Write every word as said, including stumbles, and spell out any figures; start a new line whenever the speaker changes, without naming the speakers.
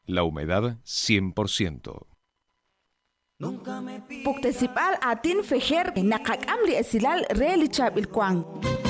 La humedad cien por ciento.
Puktesipal atin fejer nakak amri esilal reali chap il kwang.